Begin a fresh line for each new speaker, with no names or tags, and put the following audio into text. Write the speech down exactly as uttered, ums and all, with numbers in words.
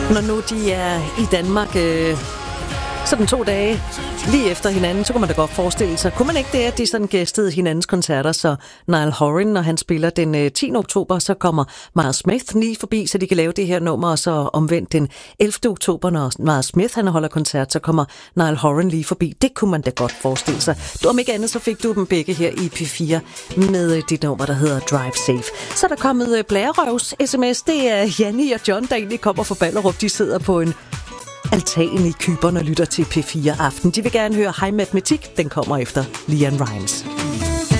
Når nu de er i Danmark øh, sådan to dage lige efter hinanden, så kunne man da godt forestille sig. Kunne man ikke det, at de sådan gæstede hinandens koncerter, så Niall Horan, når han spiller den øh, tiende oktober, så kommer Miles Smith lige forbi, så de kan lave det her nummer, og så omvendt den ellevte oktober, når Miles Smith han holder koncert, så kommer Niall Horan lige forbi. Det kunne man da godt forestille sig. Du, om ikke andet, så fik du dem begge her i P fire med øh, dit nummer, der hedder Drive Safe. Så er der kommet øh, blærerøvs sms. Det er Janni og John, der egentlig kommer fra Ballerup. De sidder på en altan i Cypern og lytter til P fire Aften. De vil gerne høre High Matematik. Den kommer efter Leanne Rimes.